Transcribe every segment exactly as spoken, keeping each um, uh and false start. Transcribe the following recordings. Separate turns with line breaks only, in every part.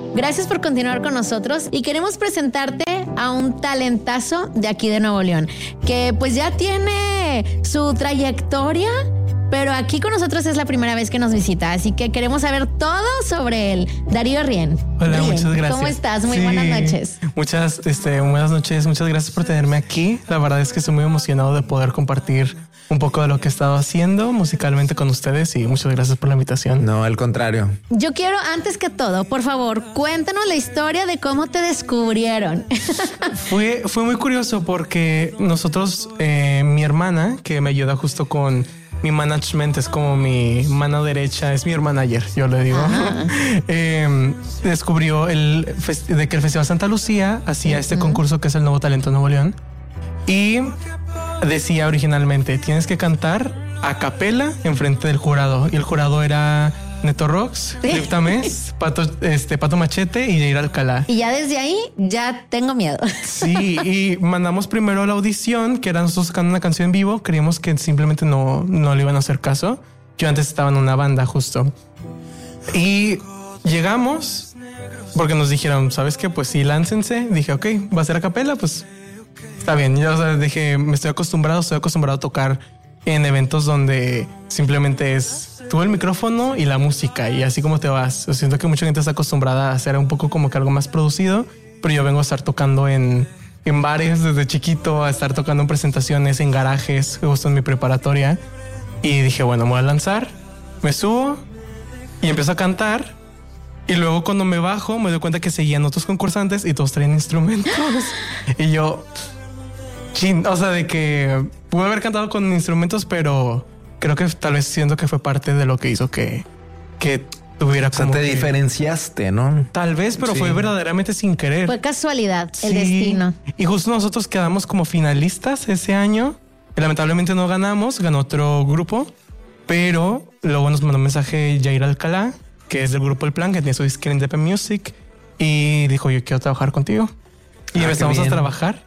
Gracias por continuar con nosotros y queremos presentarte a un talentazo de aquí de Nuevo León, que pues ya tiene su trayectoria, pero aquí con nosotros es la primera vez que nos visita, así que queremos saber todo sobre él. Darío Rien.
Hola,
Rien,
muchas gracias.
¿Cómo estás? Muy
sí,
buenas noches.
Muchas, este, buenas noches. Muchas gracias por tenerme aquí. La verdad es que estoy muy emocionado de poder compartir un poco de lo que he estado haciendo musicalmente con ustedes y muchas gracias por la invitación.
No, al contrario.
Yo quiero, antes que todo, por favor, cuéntanos la historia de cómo te descubrieron.
Fue, fue muy curioso porque nosotros, eh, mi hermana, que me ayuda justo con mi management, es como mi mano derecha, es mi manager, yo le digo. eh, descubrió el de que el Festival Santa Lucía hacía uh-huh. este concurso que es el Nuevo Talento Nuevo León y decía originalmente tienes que cantar a capela enfrente del jurado y el jurado era Neto Rocks, Flip Tamés, Pato, este, Pato Machete y Jair Alcalá.
Y ya desde ahí ya tengo miedo.
Sí, y mandamos primero la audición, que era nosotros sacando una canción en vivo. Creíamos que simplemente no, no le iban a hacer caso. Yo antes estaba en una banda justo. Y llegamos porque nos dijeron, ¿sabes qué? Pues sí, láncense. Dije, ok, va a ser a capela, pues está bien. Yo o sea, dije, me estoy acostumbrado, estoy acostumbrado a tocar en eventos donde simplemente es tú el micrófono y la música y así como te vas. Yo siento que mucha gente está acostumbrada a hacer un poco como que algo más producido, pero yo vengo a estar tocando en, en bares desde chiquito, a estar tocando en presentaciones, en garajes, justo en mi preparatoria. Y dije, bueno, me voy a lanzar, me subo y empiezo a cantar. Y luego cuando me bajo me doy cuenta que seguían otros concursantes y todos traían instrumentos. Y yo, chin, o sea, de que pude haber cantado con instrumentos, pero creo que tal vez siento que fue parte de lo que hizo que, que tuviera como.
O sea, te
que,
diferenciaste, ¿no?
Tal vez, pero sí. Fue verdaderamente sin querer.
Fue casualidad, el
sí.
destino.
Y justo nosotros quedamos como finalistas ese año. Y lamentablemente no ganamos, ganó otro grupo, pero luego nos mandó un mensaje Jair Alcalá, que es del grupo El Plan, que tiene su disquera Independent Music, y dijo, yo quiero trabajar contigo. Y ah, empezamos a trabajar.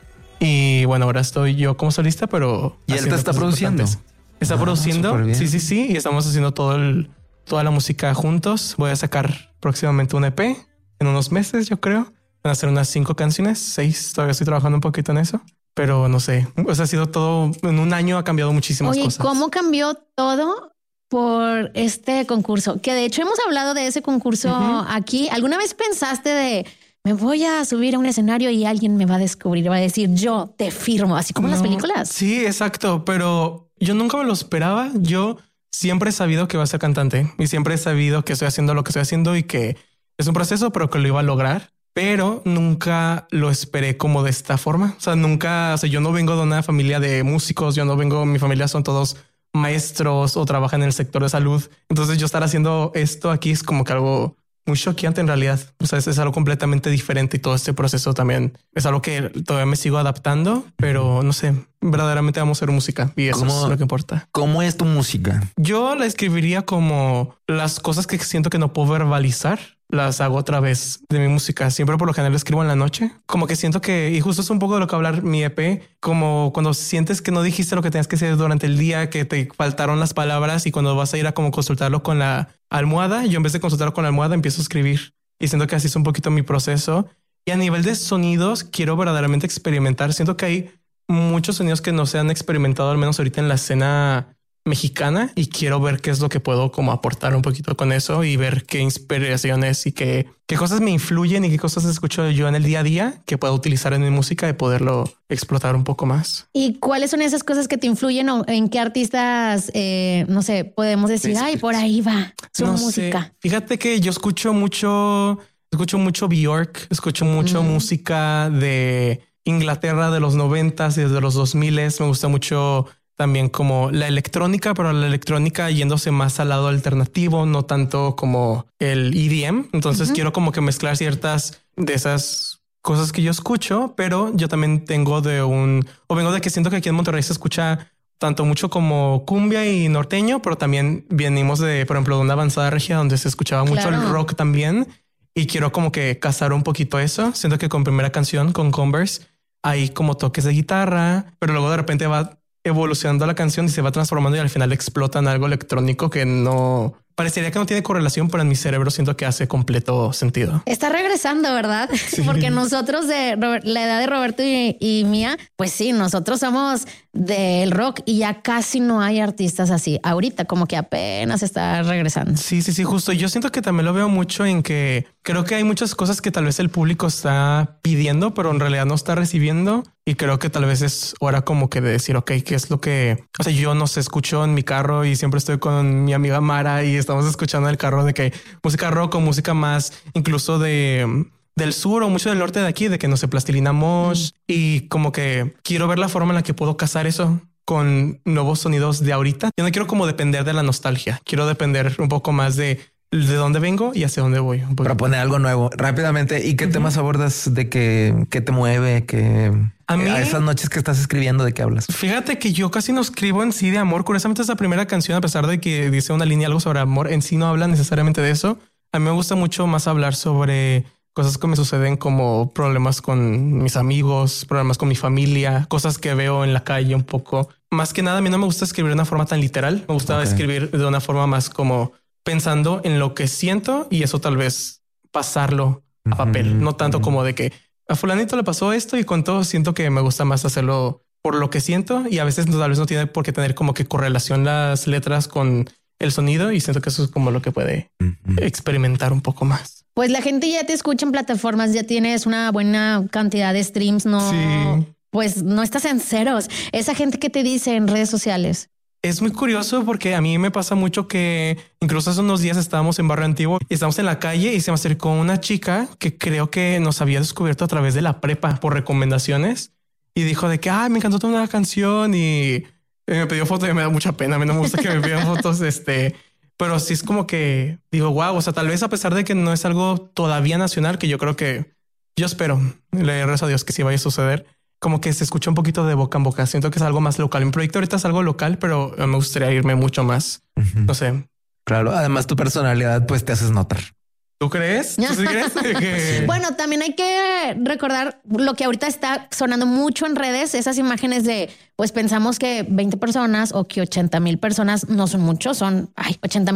Y bueno, ahora estoy yo como solista, pero...
¿Y él te está produciendo?
Está ah, produciendo, sí, sí, sí. Y estamos haciendo todo el, toda la música juntos. Voy a sacar próximamente un E P en unos meses, yo creo. Van a ser unas cinco canciones, seis. Todavía estoy trabajando un poquito en eso. Pero no sé, o sea, ha sido todo... En un año ha cambiado muchísimas
Oye,
cosas.
Oye, ¿cómo cambió todo por este concurso? Que de hecho hemos hablado de ese concurso uh-huh. aquí. ¿Alguna vez pensaste de... me voy a subir a un escenario y alguien me va a descubrir, va a decir yo te firmo, así como no, en las películas?
Sí, exacto. Pero yo nunca me lo esperaba. Yo siempre he sabido que iba a ser cantante y siempre he sabido que estoy haciendo lo que estoy haciendo y que es un proceso, pero que lo iba a lograr. Pero nunca lo esperé como de esta forma. O sea, nunca, o sea, yo no vengo de una familia de músicos. Yo no vengo, mi familia son todos maestros o trabajan en el sector de salud. Entonces yo estar haciendo esto aquí es como que algo muy choqueante en realidad. O sea, es, es algo completamente diferente y todo este proceso también es algo que todavía me sigo adaptando, pero no sé, verdaderamente vamos a hacer música y eso es lo que importa.
¿Cómo es tu música?
Yo la escribiría como las cosas que siento que no puedo verbalizar, las hago a través de mi música. Siempre por lo general escribo en la noche. Como que siento que, y justo es un poco de lo que hablar mi E P, como cuando sientes que no dijiste lo que tenías que decir durante el día, que te faltaron las palabras y cuando vas a ir a como consultarlo con la almohada, yo en vez de consultarlo con la almohada empiezo a escribir y siento que así es un poquito mi proceso. Y a nivel de sonidos quiero verdaderamente experimentar. Siento que hay muchos sonidos que no se han experimentado, al menos ahorita en la escena mexicana, y quiero ver qué es lo que puedo como aportar un poquito con eso y ver qué inspiraciones y qué, qué cosas me influyen y qué cosas escucho yo en el día a día que puedo utilizar en mi música y poderlo explotar un poco más.
¿Y cuáles son esas cosas que te influyen o en qué artistas, eh, no sé, podemos decir, ay, por ahí va su
no
música?
Sé. Fíjate que yo escucho mucho, escucho mucho Björk, escucho mucho mm. música de Inglaterra de los noventas y desde los dos miles. Me gusta mucho también como la electrónica, pero la electrónica yéndose más al lado alternativo, no tanto como el E D M. Entonces uh-huh. quiero como que mezclar ciertas de esas cosas que yo escucho, pero yo también tengo de un, o vengo de que siento que aquí en Monterrey se escucha tanto mucho como cumbia y norteño, pero también venimos de, por ejemplo, de una avanzada regia donde se escuchaba mucho claro. el rock también. Y quiero como que casar un poquito eso. Siento que con primera canción, con Converse, hay como toques de guitarra, pero luego de repente va evolucionando la canción y se va transformando y al final explota en algo electrónico que no, parecería que no tiene correlación, pero en mi cerebro siento que hace completo sentido.
Está regresando, ¿verdad? Sí. Porque nosotros de Robert, la edad de Roberto y, y mía, pues sí, nosotros somos del rock y ya casi no hay artistas así. Ahorita como que apenas está regresando.
Sí, sí, sí, justo. Yo siento que también lo veo mucho en que creo que hay muchas cosas que tal vez el público está pidiendo, pero en realidad no está recibiendo. Y creo que tal vez es hora como que de decir, ok, ¿qué es lo que... O sea, yo no sé, escucho en mi carro y siempre estoy con mi amiga Mara y estamos escuchando en el carro de que música rock o música más incluso de... del sur o mucho del norte de aquí, de que no sé, Plastilina Mosh. Mm. Y como que quiero ver la forma en la que puedo casar eso con nuevos sonidos de ahorita. Yo no quiero como depender de la nostalgia. Quiero depender un poco más de de dónde vengo y hacia dónde voy.
Proponer algo nuevo rápidamente. ¿Y qué uh-huh. temas abordas? ¿De qué, qué te mueve? ¿Qué, a mí, a esas noches que estás escribiendo, ¿de qué hablas?
Fíjate que yo casi no escribo en sí de amor. Curiosamente, esa primera canción, a pesar de que dice una línea algo sobre amor, en sí no habla necesariamente de eso. A mí me gusta mucho más hablar sobre cosas que me suceden, como problemas con mis amigos, problemas con mi familia, cosas que veo en la calle un poco. Más que nada, a mí no me gusta escribir de una forma tan literal. Me gusta okay. escribir de una forma más como pensando en lo que siento y eso tal vez pasarlo a papel. Uh-huh. No tanto uh-huh. como de que a fulanito le pasó esto y con todo siento que me gusta más hacerlo por lo que siento y a veces tal vez no tiene por qué tener como que correlación las letras con el sonido y siento que eso es como lo que puede uh-huh. experimentar un poco más.
Pues la gente ya te escucha en plataformas, ya tienes una buena cantidad de streams, no, sí. Pues no estás en ceros. Esa gente que te dice en redes sociales.
Es muy curioso porque a mí me pasa mucho que incluso hace unos días estábamos en Barrio Antiguo y estábamos en la calle y se me acercó una chica que creo que nos había descubierto a través de la prepa por recomendaciones y dijo de que ah, me encantó toda una canción y me pidió fotos y me da mucha pena. A mí no me gusta que me pidan fotos, este, pero sí es como que digo, wow, o sea, tal vez a pesar de que no es algo todavía nacional, que yo creo que yo espero, le rezo a Dios que sí vaya a suceder. Como que se escucha un poquito de boca en boca. Siento que es algo más local. Mi proyecto ahorita es algo local, pero me gustaría irme mucho más. Uh-huh. No sé.
Claro. Además, tu personalidad, pues te haces notar.
¿Tú crees? ¿Tú sí crees? que...
Bueno, también hay que recordar lo que ahorita está sonando mucho en redes, esas imágenes de, pues pensamos que veinte personas o que ochenta mil personas no son muchos, son ay, ochenta